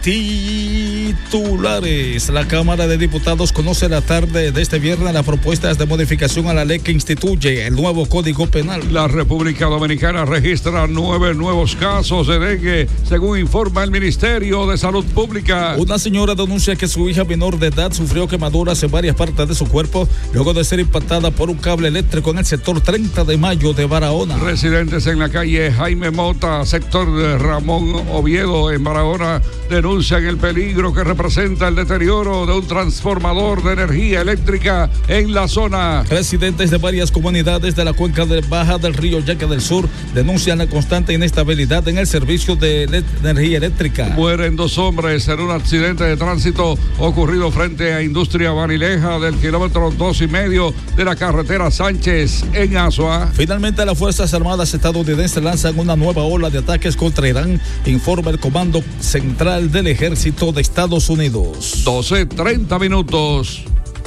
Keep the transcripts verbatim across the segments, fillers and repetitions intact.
Titulares. La Cámara de Diputados conoce la tarde de este viernes las propuestas de modificación a la ley que instituye el nuevo Código Penal. La República Dominicana registra nueve nuevos casos de dengue, según informa el Ministerio de Salud Pública. Una señora denuncia que su hija menor de edad sufrió quemaduras en varias partes de su cuerpo luego de ser impactada por un cable eléctrico en el sector treinta de mayo de Barahona. Residentes en la calle Jaime Mota, sector de Ramón Oviedo en Barahona, denuncian el peligro que representa el deterioro de un transformador de energía eléctrica en la zona. Residentes de varias comunidades de la cuenca de baja del río Yaque del Sur denuncian la constante inestabilidad en el servicio de energía eléctrica. Mueren dos hombres en un accidente de tránsito ocurrido frente a Industria Vanileja del kilómetro dos y medio de la carretera Sánchez en Azua. Finalmente, las Fuerzas Armadas estadounidenses lanzan una nueva ola de ataques contra Irán, informa el Comando Central del Ejército de Estados Unidos. doce treinta minutos.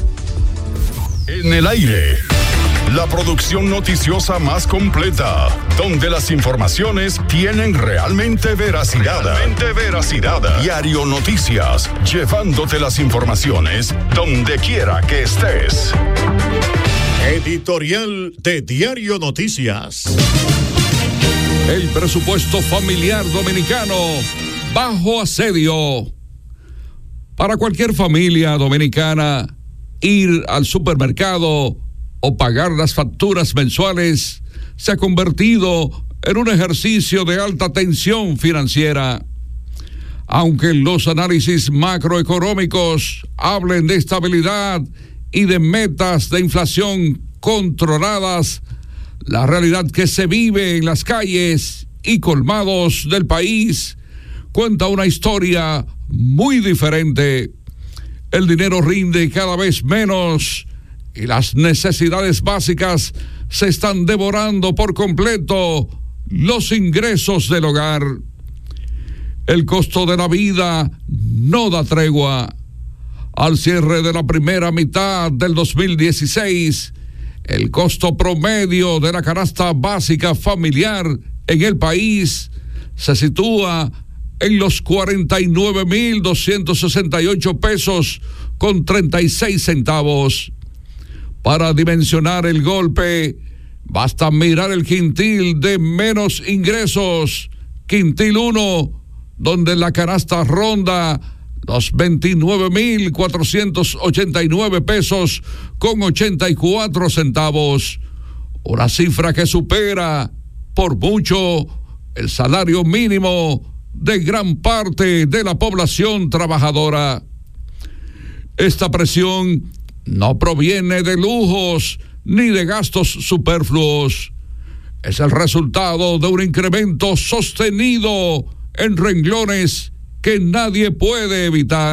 En el aire, la producción noticiosa más completa, donde las informaciones tienen realmente veracidad. Realmente veracidad. Diario Noticias, llevándote las informaciones donde quiera que estés. Editorial de Diario Noticias. El presupuesto familiar dominicano bajo asedio. Para cualquier familia dominicana, ir al supermercado o pagar las facturas mensuales se ha convertido en un ejercicio de alta tensión financiera. Aunque los análisis macroeconómicos hablen de estabilidad y de metas de inflación controladas, la realidad que se vive en las calles y colmados del país cuenta una historia muy diferente. El dinero rinde cada vez menos y las necesidades básicas se están devorando por completo los ingresos del hogar. El costo de la vida no da tregua. Al cierre de la primera mitad del dos mil dieciséis, el costo promedio de la canasta básica familiar en el país se sitúa en los cuarenta y nueve mil doscientos sesenta y ocho pesos con treinta y seis centavos. Para dimensionar el golpe, basta mirar el quintil de menos ingresos, quintil uno, donde la canasta ronda los veintinueve mil cuatrocientos ochenta y nueve pesos con ochenta y cuatro centavos, una cifra que supera por mucho el salario mínimo de gran parte de la población trabajadora. Esta presión no proviene de lujos ni de gastos superfluos. Es el resultado de un incremento sostenido en renglones que nadie puede evitar.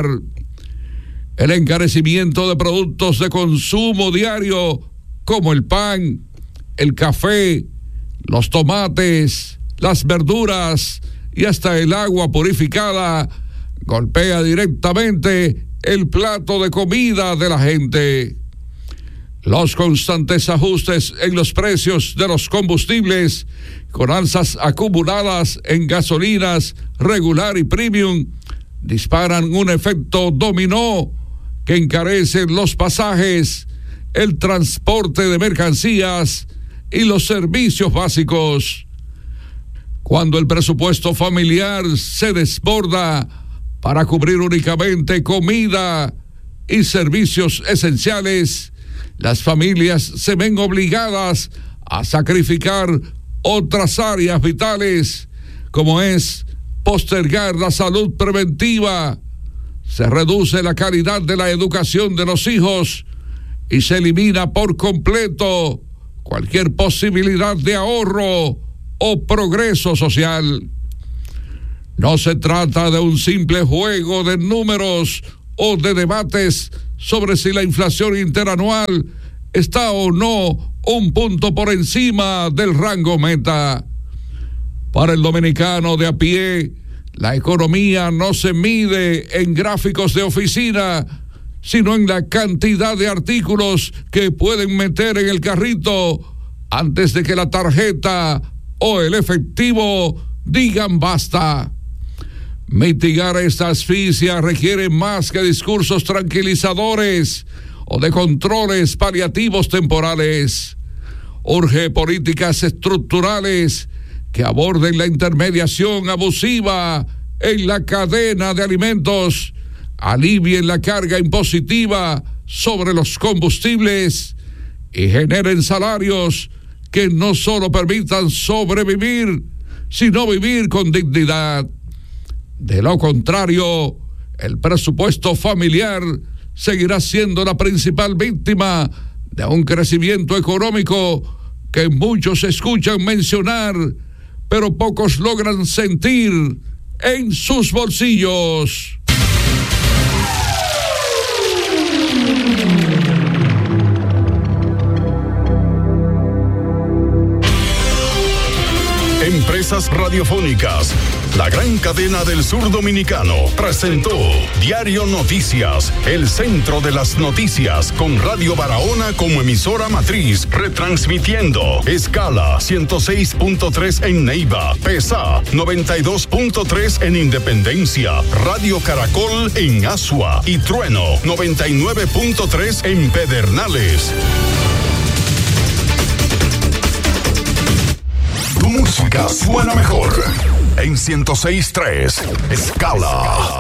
El encarecimiento de productos de consumo diario como el pan, el café, los tomates, las verduras y hasta el agua purificada golpea directamente el plato de comida de la gente. Los constantes ajustes en los precios de los combustibles, con alzas acumuladas en gasolinas regular y premium, disparan un efecto dominó que encarece los pasajes, el transporte de mercancías y los servicios básicos. Cuando el presupuesto familiar se desborda para cubrir únicamente comida y servicios esenciales, las familias se ven obligadas a sacrificar otras áreas vitales, como es postergar la salud preventiva, se reduce la calidad de la educación de los hijos y se elimina por completo cualquier posibilidad de ahorro o progreso social. No se trata de un simple juego de números o de debates sobre si la inflación interanual está o no un punto por encima del rango meta. Para el dominicano de a pie, la economía no se mide en gráficos de oficina, sino en la cantidad de artículos que pueden meter en el carrito antes de que la tarjeta o el efectivo digan basta. Mitigar esta asfixia requiere más que discursos tranquilizadores o de controles paliativos temporales. Urge políticas estructurales que aborden la intermediación abusiva en la cadena de alimentos, alivien la carga impositiva sobre los combustibles y generen salarios que no solo permitan sobrevivir, sino vivir con dignidad. De lo contrario, el presupuesto familiar seguirá siendo la principal víctima de un crecimiento económico que muchos escuchan mencionar, pero pocos logran sentir en sus bolsillos. Empresas Radiofónicas, la gran cadena del sur dominicano, presentó Diario Noticias, el centro de las noticias, con Radio Barahona como emisora matriz, retransmitiendo escala ciento seis punto tres en Neiva, PESA noventa y dos punto tres en Independencia, Radio Caracol en Asua y Trueno noventa y nueve punto tres en Pedernales. Tu música suena mejor en ciento seis punto tres Escala.